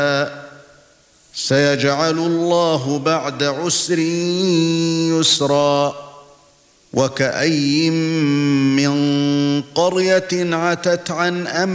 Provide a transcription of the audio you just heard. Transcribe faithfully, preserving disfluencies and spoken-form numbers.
سيجعل الله بعد عسر يسرا وكأي من قرية عتت عن أمر